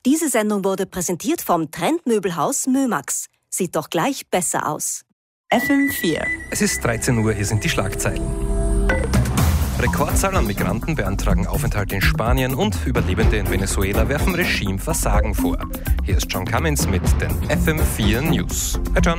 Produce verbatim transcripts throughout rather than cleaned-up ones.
Diese Sendung wurde präsentiert vom Trendmöbelhaus Mömax. Sieht doch gleich besser aus. F M vier. Es ist dreizehn Uhr, hier sind die Schlagzeilen. Rekordzahl an Migranten beantragen Aufenthalt in Spanien und Überlebende in Venezuela werfen Regimeversagen vor. Hier ist John Cummins mit den F M vier News. Hi John.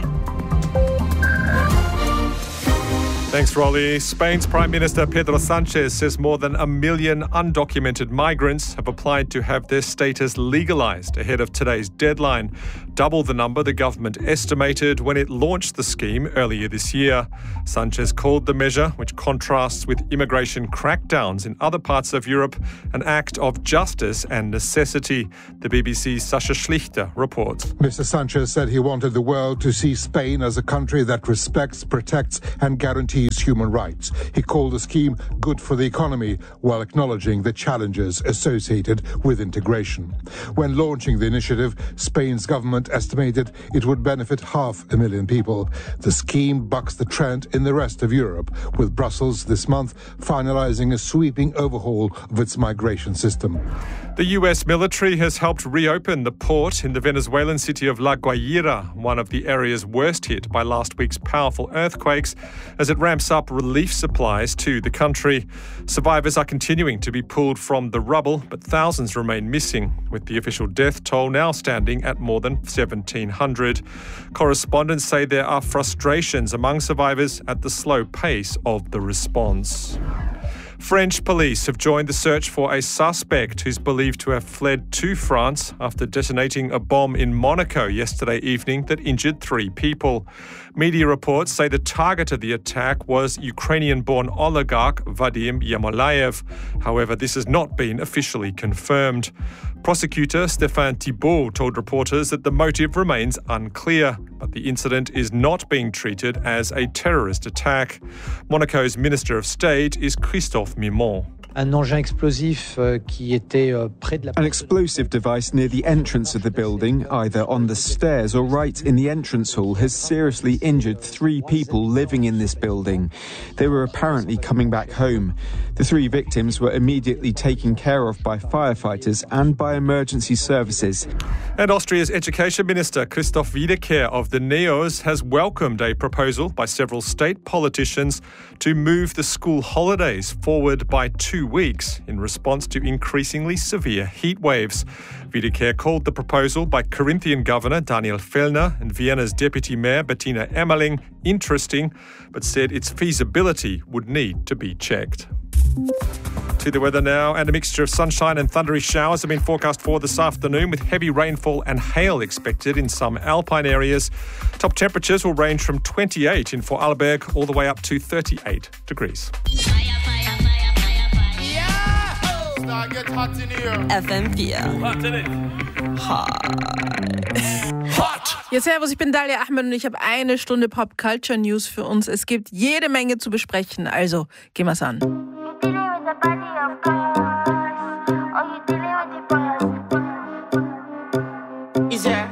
Thanks, Rolly. Spain's Prime Minister Pedro Sanchez says more than a million undocumented migrants have applied to have their status legalized ahead of today's deadline, double the number the government estimated when it launched the scheme earlier this year. Sanchez called the measure, which contrasts with immigration crackdowns in other parts of Europe, an act of justice and necessity. The B B C's Sascha Schlichter reports. Mister Sanchez said he wanted the world to see Spain as a country that respects, protects and guarantees human rights. He called the scheme good for the economy while acknowledging the challenges associated with integration. When launching the initiative, Spain's government estimated it would benefit half a million people. The scheme bucks the trend in the rest of Europe, with Brussels this month finalizing a sweeping overhaul of its migration system. The U S military has helped reopen the port in the Venezuelan city of La Guaira, one of the areas worst hit by last week's powerful earthquakes, as it ramps up relief supplies to the country. Survivors are continuing to be pulled from the rubble, but thousands remain missing, with the official death toll now standing at more than seventeen hundred. Correspondents say there are frustrations among survivors at the slow pace of the response. French police have joined the search for a suspect who's believed to have fled to France after detonating a bomb in Monaco yesterday evening that injured three people. Media reports say the target of the attack was Ukrainian-born oligarch Vadim Yermolayev. However, this has not been officially confirmed. Prosecutor Stéphane Thibault told reporters that the motive remains unclear, but the incident is not being treated as a terrorist attack. Monaco's Minister of State is Christophe Mimon. Un engin explosif qui était près de la... An explosive device near the entrance of the building, either on the stairs or right in the entrance hall, has seriously injured three people living in this building. They were apparently coming back home. The three victims were immediately taken care of by firefighters and by emergency services. And Austria's Education Minister Christoph Wiederkehr of the Neos has welcomed a proposal by several state politicians to move the school holidays forward by two weeks in response to increasingly severe heat waves. Wiederkehr called the proposal by Carinthian Governor Daniel Fellner and Vienna's Deputy Mayor Bettina Emmerling interesting, but said its feasibility would need to be checked. To the weather now, and a mixture of sunshine and thundery showers have been forecast for this afternoon, with heavy rainfall and hail expected in some alpine areas. Top temperatures will range from twenty-eight in Vorarlberg all the way up to thirty-eight degrees. F M vier. Hot. Ja, servus, ich bin Dalia Ahmed und ich habe eine Stunde Pop Culture News für uns. Es gibt jede Menge zu besprechen, also gehen wir's an.